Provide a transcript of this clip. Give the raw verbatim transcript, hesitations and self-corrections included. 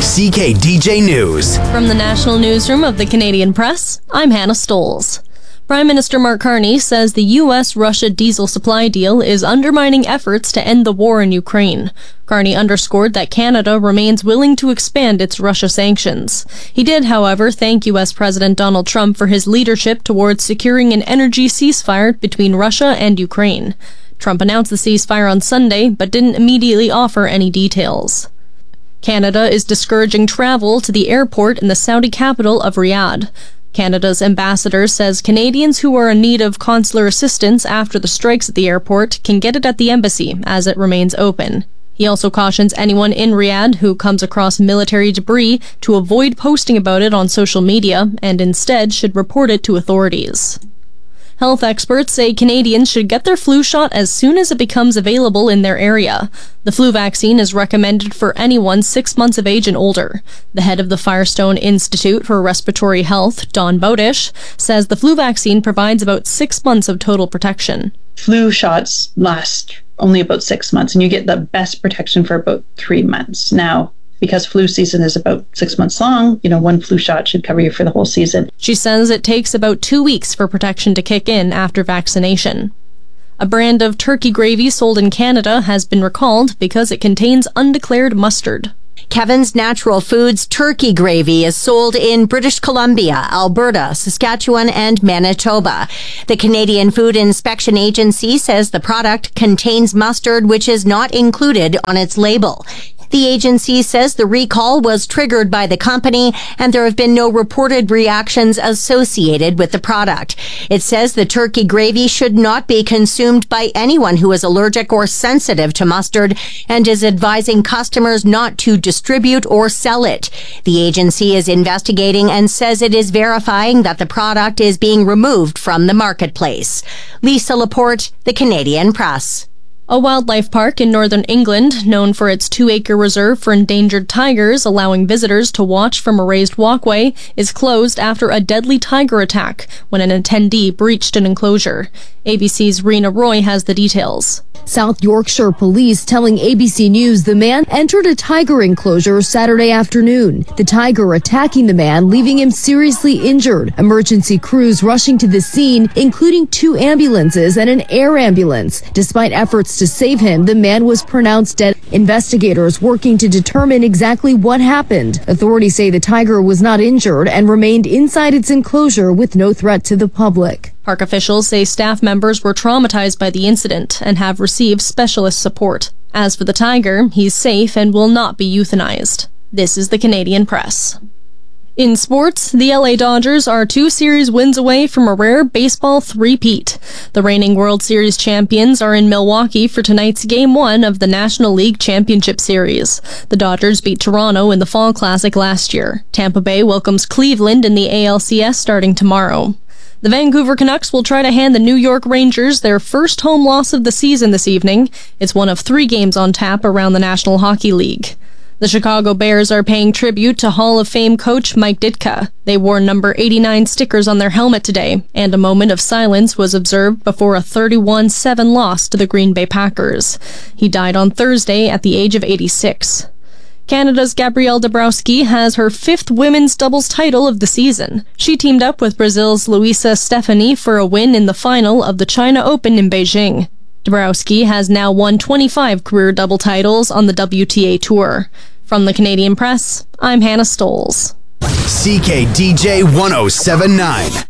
C K D J News. From the National Newsroom of the Canadian Press, I'm Hannah Stoles. Prime Minister Mark Carney says the U S Russia diesel supply deal is undermining efforts to end the war in Ukraine. Carney underscored that Canada remains willing to expand its Russia sanctions. He did, however, thank U S President Donald Trump for his leadership towards securing an energy ceasefire between Russia and Ukraine. Trump announced the ceasefire on Sunday, but didn't immediately offer any details. Canada is discouraging travel to the airport in the Saudi capital of Riyadh. Canada's ambassador says Canadians who are in need of consular assistance after the strikes at the airport can get it at the embassy, as it remains open. He also cautions anyone in Riyadh who comes across military debris to avoid posting about it on social media and instead should report it to authorities. Health experts say Canadians should get their flu shot as soon as it becomes available in their area. The flu vaccine is recommended for anyone six months of age and older. The head of the Firestone Institute for Respiratory Health, Don Bowdish, says the flu vaccine provides about six months of total protection. Flu shots last only about six months, and you get the best protection for about three months. Now, because flu season is about six months long, you know, one flu shot should cover you for the whole season. She says it takes about two weeks for protection to kick in after vaccination. A brand of turkey gravy sold in Canada has been recalled because it contains undeclared mustard. Kevin's Natural Foods turkey gravy is sold in British Columbia, Alberta, Saskatchewan, and Manitoba. The Canadian Food Inspection Agency says the product contains mustard, which is not included on its label. The agency says the recall was triggered by the company and there have been no reported reactions associated with the product. It says the turkey gravy should not be consumed by anyone who is allergic or sensitive to mustard and is advising customers not to distribute or sell it. The agency is investigating and says it is verifying that the product is being removed from the marketplace. Lisa Laporte, The Canadian Press. A wildlife park in northern England, known for its two-acre reserve for endangered tigers, allowing visitors to watch from a raised walkway, is closed after a deadly tiger attack when an attendee breached an enclosure. A B C's Rena Roy has the details. South Yorkshire police telling A B C News the man entered a tiger enclosure Saturday afternoon. The tiger attacking the man, leaving him seriously injured. Emergency crews rushing to the scene, including two ambulances and an air ambulance. Despite efforts to save him, the man was pronounced dead. Investigators working to determine exactly what happened. Authorities say the tiger was not injured and remained inside its enclosure with no threat to the public. Park officials say staff members were traumatized by the incident and have received specialist support. As for the tiger, he's safe and will not be euthanized. This is the Canadian Press. In sports, the L A Dodgers are two series wins away from a rare baseball three-peat. The reigning World Series champions are in Milwaukee for tonight's Game one of the National League Championship Series. The Dodgers beat Toronto in the Fall Classic last year. Tampa Bay welcomes Cleveland in the A L C S starting tomorrow. The Vancouver Canucks will try to hand the New York Rangers their first home loss of the season this evening. It's one of three games on tap around the National Hockey League. The Chicago Bears are paying tribute to Hall of Fame coach Mike Ditka. They wore number eighty-nine stickers on their helmet today, and a moment of silence was observed before a thirty-one seven loss to the Green Bay Packers. He died on Thursday at the age of eighty-six. Canada's Gabrielle Dabrowski has her fifth women's doubles title of the season. She teamed up with Brazil's Luisa Stefani for a win in the final of the China Open in Beijing. Dabrowski has now won twenty-five career double titles on the W T A Tour. From the Canadian Press, I'm Hannah Stoles. C K D J one oh seven point nine.